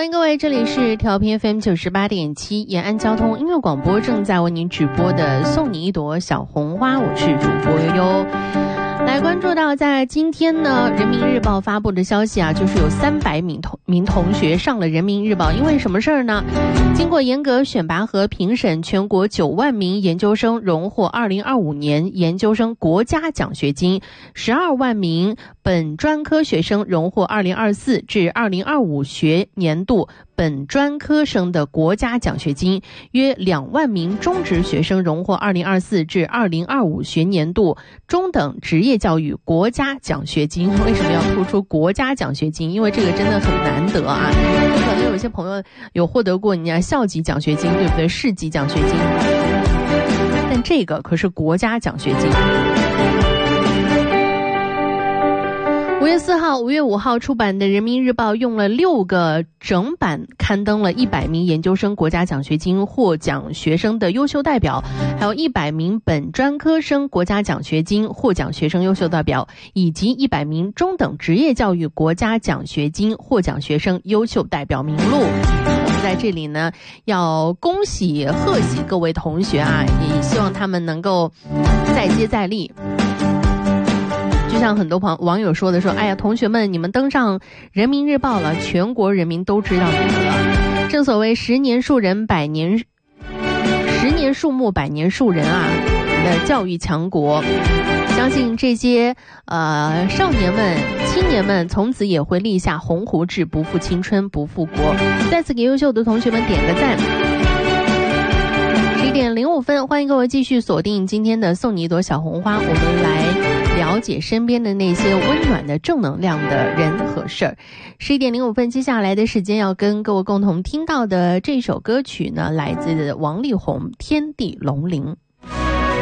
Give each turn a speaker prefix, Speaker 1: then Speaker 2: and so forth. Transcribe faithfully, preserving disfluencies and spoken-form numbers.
Speaker 1: 欢迎各位，这里是调频 F M 九十八点七延安交通音乐广播，正在为您直播的送你一朵小红花，我是主播悠悠。来关注到在今天呢，人民日报发布的消息啊，就是有三百名同名同学上了人民日报。因为什么事儿呢？经过严格选拔和评审，全国九万名研究生荣获二零二五年研究生国家奖学金，十二万名本专科学生荣获二零二四至二零二五学年度本专科生的国家奖学金，约两万名中职学生荣获二零二四至二零二五学年度中等职业教育国家奖学金。为什么要突出国家奖学金？因为这个真的很难得啊！可能有些朋友有获得过人家校级奖学金，对不对？市级奖学金，但这个可是国家奖学金。五月四号、五月五号出版的《人民日报》用了六个整版刊登了一百名研究生国家奖学金获奖学生的优秀代表，还有一百名本专科生国家奖学金获奖学生优秀代表，以及一百名中等职业教育国家奖学金获奖学生优秀代表名录。我们在这里呢，要恭喜贺喜各位同学啊，也希望他们能够再接再厉。就像很多朋网友说的说，哎呀，同学们，你们登上人民日报了，全国人民都知道你们了。正所谓十年树人，百年十年树木，百年树人啊，的教育强国。相信这些呃少年们、青年们，从此也会立下鸿鹄志，不负青春，不负国。再次给优秀的同学们点个赞。十一点零五分，欢迎各位继续锁定今天的送你一朵小红花，我们来了解身边的那些温暖的正能量的人和事儿。十一点零五分，接下来的时间要跟各位共同听到的这首歌曲呢，来自王力宏《天地龙鳞》。